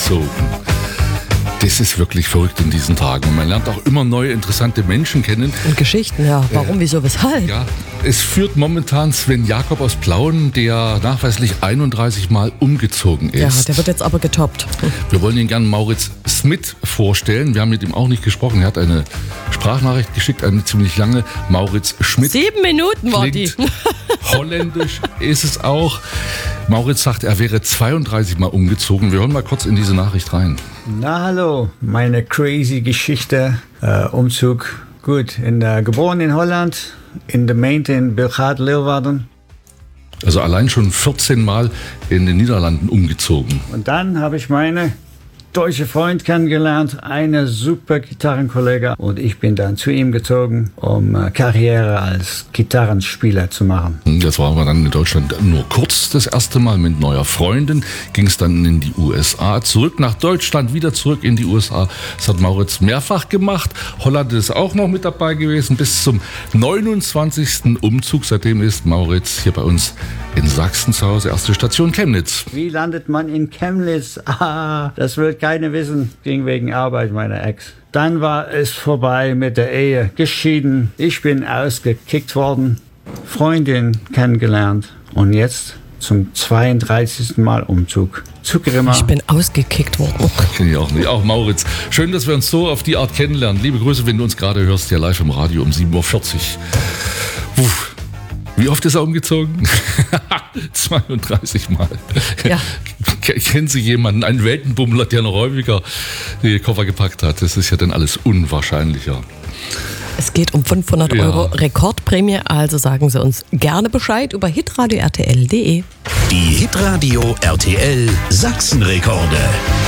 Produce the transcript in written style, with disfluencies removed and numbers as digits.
umgezogen. Das ist wirklich verrückt in diesen Tagen. Und man lernt auch immer neue interessante Menschen kennen. Und Geschichten, ja. Warum, wieso, weshalb? Ja, es führt momentan Sven Jakob aus Plauen, der nachweislich 31 Mal umgezogen ist. Ja, der wird jetzt aber getoppt. Wir wollen Ihnen gerne Mauritz Smit vorstellen. Wir haben mit ihm auch nicht gesprochen. Er hat eine Sprachnachricht geschickt, eine ziemlich lange. Mauritz Schmidt. 7 Minuten war die. Holländisch ist es auch. Mauritz sagt, er wäre 32 Mal umgezogen. Wir hören mal kurz in diese Nachricht rein. Na hallo, meine crazy Geschichte, Umzug. Gut, geboren in Holland, in der Gemeente in Bilgaard-Leeuwarden. Also allein schon 14 Mal in den Niederlanden umgezogen. Und dann habe ich meine deutsche Freund kennengelernt, eine super Gitarrenkollege. Und ich bin dann zu ihm gezogen, um Karriere als Gitarrenspieler zu machen. Das war aber dann in Deutschland nur kurz das erste Mal mit neuer Freundin. Ging es dann in die USA, zurück nach Deutschland, wieder zurück in die USA. Das hat Mauritz mehrfach gemacht. Holland ist auch noch mit dabei gewesen bis zum 29. Umzug. Seitdem ist Mauritz hier bei uns in Sachsen zu Hause. Erste Station Chemnitz. Wie landet man in Chemnitz? Das wird keiner wissen. Ging wegen Arbeit meiner Ex. Dann war es vorbei mit der Ehe. Geschieden. Ich bin ausgekickt worden. Freundin kennengelernt. Und jetzt zum 32. Mal Umzug zu Grimma. Ich bin ausgekickt worden. Kenne ich auch nicht. Auch Mauritz. Schön, dass wir uns so auf die Art kennenlernen. Liebe Grüße, wenn du uns gerade hörst, hier live im Radio um 7.40 Uhr. Wie oft ist er umgezogen? 32 Mal. Ja. Kennen Sie jemanden, einen Weltenbummler, der noch häufiger die Koffer gepackt hat? Das ist ja dann alles unwahrscheinlicher. Es geht um 500 Euro Rekordprämie, also sagen Sie uns gerne Bescheid über hitradio-rtl.de. Die Hitradio RTL Sachsenrekorde.